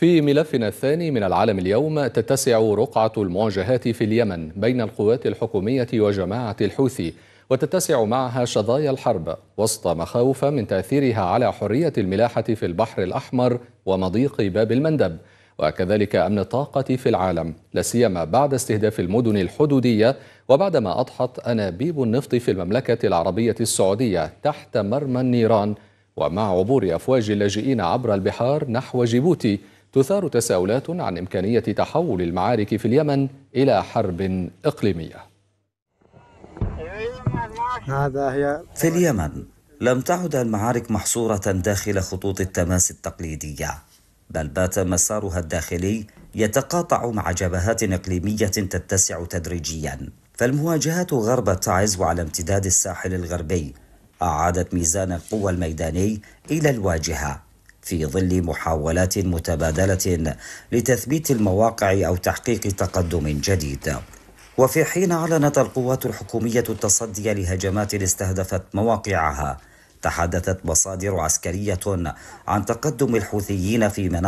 في ملفنا الثاني من العالم اليوم، تتسع رقعة المواجهات في اليمن بين القوات الحكومية وجماعة الحوثي، وتتسع معها شظايا الحرب وسط مخاوف من تأثيرها على حرية الملاحة في البحر الأحمر ومضيق باب المندب، وكذلك أمن الطاقة في العالم، لا سيما بعد استهداف المدن الحدودية، وبعدما أضحت أنابيب النفط في المملكة العربية السعودية تحت مرمى النيران، ومع عبور أفواج اللاجئين عبر البحار نحو جيبوتي، تثار تساؤلات عن إمكانية تحول المعارك في اليمن إلى حرب إقليمية. في اليمن لم تعد المعارك محصورة داخل خطوط التماس التقليدية، بل بات مسارها الداخلي يتقاطع مع جبهات إقليمية تتسع تدريجيا. فالمواجهات غرب تعز وعلى امتداد الساحل الغربي أعادت ميزان القوى الميداني إلى الواجهة في ظل محاولات متبادلة لتثبيت المواقع أو تحقيق تقدم جديد. وفي حين أعلنت القوات الحكومية التصدي لهجمات استهدفت مواقعها، تحدثت مصادر عسكرية عن تقدم الحوثيين في مناطق